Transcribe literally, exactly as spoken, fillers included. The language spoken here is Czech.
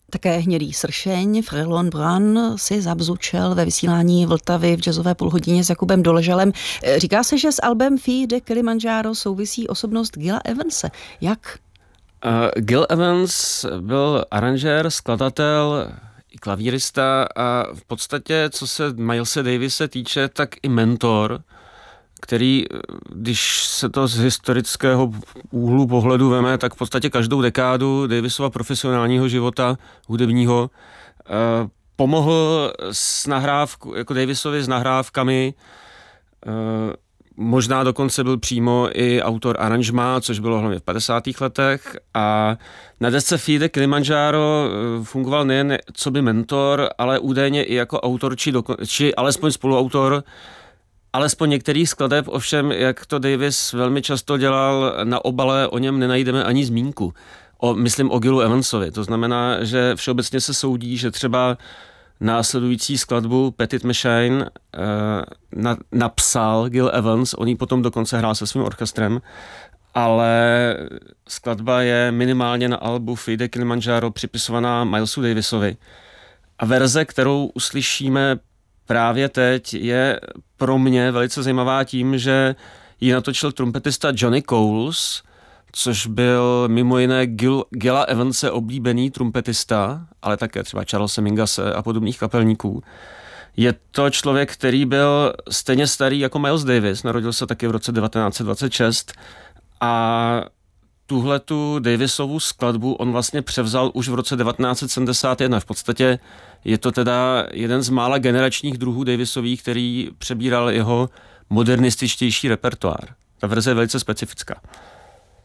Také Hnědý sršeň, Frelon Bran si zabzučel ve vysílání Vltavy v jazzové půlhodině s Jakubem Doležalem. Říká se, že s albem Fille de Kilimanjaro souvisí osobnost Gila Evanse. Jak? Uh, Gil Evans byl aranžér, skladatel, i klavírista a v podstatě, co se Milese Davise týče, tak i mentor, který, když se to z historického úhlu pohledu veme, tak v podstatě každou dekádu Davisova profesionálního života hudebního uh, pomohl s nahrávku, jako Davisovi s nahrávkami. Uh, možná dokonce byl přímo i autor aranžmá, což bylo hlavně v padesátých letech. A na desce Fille de Kilimanjaro fungoval nejen co by mentor, ale údajně i jako autor, či, dokon- či alespoň spoluautor alespoň některých skladeb, ovšem, jak to Davis velmi často dělal, na obale o něm nenajdeme ani zmínku. O, myslím o Gilu Evansovi. To znamená, že všeobecně se soudí, že třeba následující skladbu Petit Machine eh, na, napsal Gil Evans, on ji potom dokonce hrál se svým orchestrem, ale skladba je minimálně na albu Fille de Kilimanjaro připisovaná Milesu Davisovi. A verze, kterou uslyšíme právě teď, je pro mě velice zajímavá tím, že ji natočil trumpetista Johnny Coles, což byl mimo jiné Gil, Gila Evanse oblíbený trumpetista, ale také třeba Charlese Mingase a podobných kapelníků. Je to člověk, který byl stejně starý jako Miles Davis, narodil se taky v roce devatenáct set dvacet šest a tuhletu Davisovu skladbu on vlastně převzal už v roce devatenáct set sedmdesát jedna. V podstatě je to teda jeden z mála generačních druhů Davisových, který přebíral jeho modernističtější repertoár. Ta verze je velice specifická.